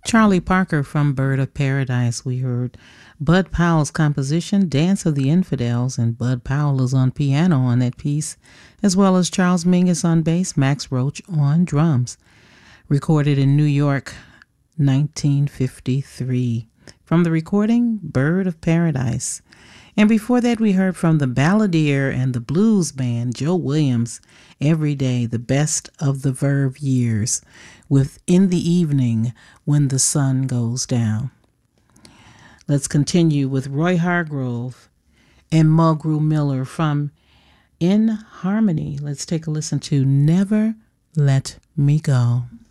Charlie Parker from Bird of Paradise. We heard Bud Powell's composition, Dance of the Infidels, and Bud Powell is on piano on that piece, as well as Charles Mingus on bass, Max Roach on drums. Recorded in New York, 1953. From the recording, Bird of Paradise. And before that, we heard from the Balladeer and the Blues Band, Joe Williams, Every Day, the Best of the Verve Years, with In the Evening, When the Sun Goes Down. Let's continue with Roy Hargrove and Mulgrew Miller from In Harmony. Let's take a listen to Never Let Me Go.